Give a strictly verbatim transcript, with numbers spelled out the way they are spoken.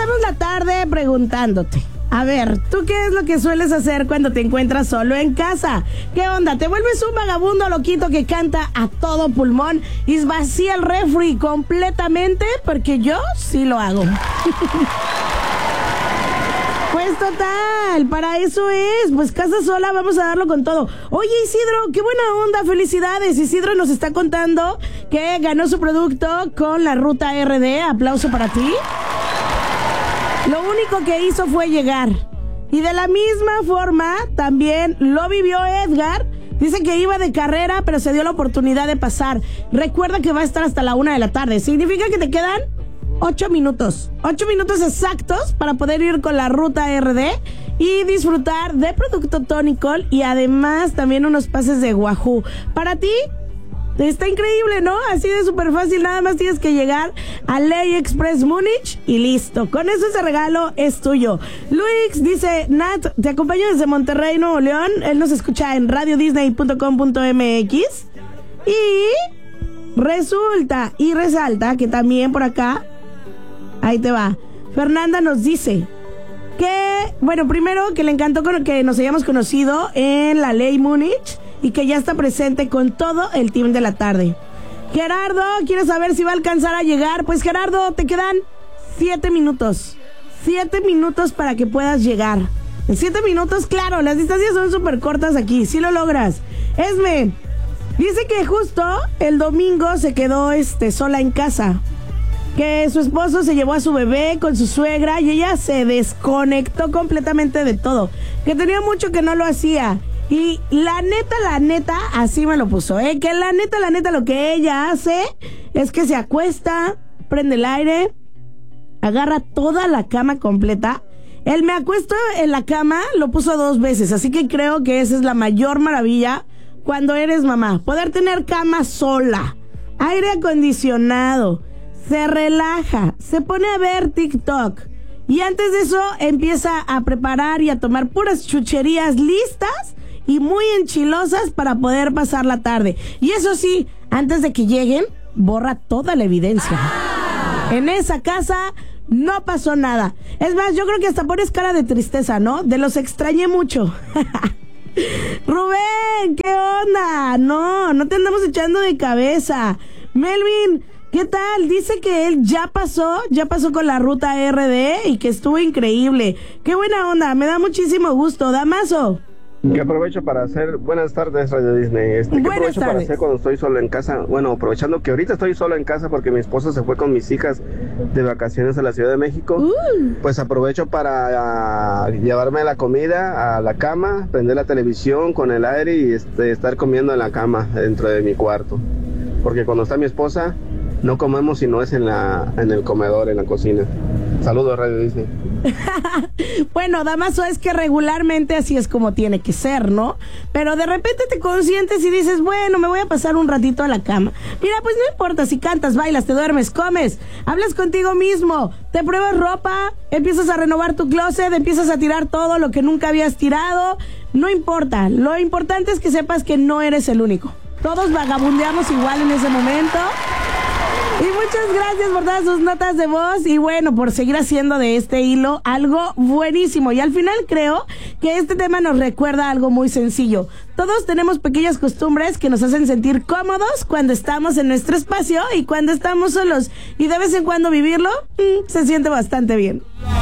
Empezamos la tarde preguntándote. A ver, ¿tú qué es lo que sueles hacer cuando te encuentras solo en casa? ¿Qué onda? ¿Te vuelves un vagabundo loquito que canta a todo pulmón y vacía el refri completamente? Porque yo sí lo hago. Pues total, para eso es, pues casa sola, vamos a darlo con todo. Oye, Isidro, qué buena onda, felicidades. Isidro nos está contando que ganó su producto con la Ruta R D, aplauso para ti. Lo único que hizo fue llegar. Y de la misma forma, también lo vivió Edgar. Dice que iba de carrera, pero se dio la oportunidad de pasar. Recuerda que va a estar hasta la una de la tarde. Significa que te quedan ocho minutos. Ocho minutos exactos para poder ir con la Ruta R D y disfrutar de producto Tonicol y además también unos pases de Wahoo. Para ti, está increíble, ¿no? Así de súper fácil, nada más tienes que llegar a Ley Express Múnich y listo. Con eso ese regalo es tuyo. Luis dice, Nat, te acompaño desde Monterrey, Nuevo León. Él nos escucha en radio disney punto com punto m x. Y resulta y resalta que también por acá, ahí te va, Fernanda nos dice que, bueno, primero que le encantó que nos hayamos conocido en la Ley Múnich y que ya está presente con todo el team de la tarde. Gerardo, ¿quieres saber si va a alcanzar a llegar? Pues Gerardo, te quedan siete minutos. Siete minutos para que puedas llegar. En siete minutos, claro, las distancias son súper cortas aquí, sí lo logras. Esme, dice que justo el domingo se quedó este, sola en casa. Que su esposo se llevó a su bebé con su suegra y ella se desconectó completamente de todo. Que tenía mucho que no lo hacía. Y la neta, la neta, así me lo puso, ¿eh? Que la neta, la neta, lo que ella hace es que se acuesta, prende el aire, agarra toda la cama completa. El me acuesto en la cama lo puso dos veces, así que creo que esa es la mayor maravilla cuando eres mamá. Poder tener cama sola, aire acondicionado, se relaja, se pone a ver TikTok. Y antes de eso empieza a preparar y a tomar puras chucherías listas y muy enchilosas para poder pasar la tarde. Y eso sí, antes de que lleguen, borra toda la evidencia. En esa casa no pasó nada. Es más, yo creo que hasta pones cara de tristeza, ¿no? De los extrañé mucho. Rubén, ¿qué onda? No, no te andamos echando de cabeza. Melvin, ¿qué tal? Dice que él ya pasó, ya pasó con la Ruta R D y que estuvo increíble. Qué buena onda, me da muchísimo gusto. Damaso. Que aprovecho para hacer, buenas tardes Radio Disney, este, que buenas aprovecho tardes. para hacer cuando estoy solo en casa, bueno, aprovechando que ahorita estoy solo en casa porque mi esposo se fue con mis hijas de vacaciones a la Ciudad de México, uh. pues aprovecho para uh, llevarme la comida a la cama, prender la televisión con el aire y este, estar comiendo en la cama dentro de mi cuarto, porque cuando está mi esposa no comemos si no es en, la, en el comedor, en la cocina. Saludos, Radio Disney. Bueno, Damaso, es que regularmente así es como tiene que ser, ¿no? Pero de repente te consientes y dices, bueno, me voy a pasar un ratito a la cama. Mira, pues no importa si cantas, bailas, te duermes, comes, hablas contigo mismo, te pruebas ropa, empiezas a renovar tu closet, empiezas a tirar todo lo que nunca habías tirado. No importa, lo importante es que sepas que no eres el único. Todos vagabundeamos igual en ese momento. Y muchas gracias por todas sus notas de voz y bueno, por seguir haciendo de este hilo algo buenísimo. Y al final creo que este tema nos recuerda algo muy sencillo. Todos tenemos pequeñas costumbres que nos hacen sentir cómodos cuando estamos en nuestro espacio y cuando estamos solos. Y de vez en cuando vivirlo, mmm, se siente bastante bien.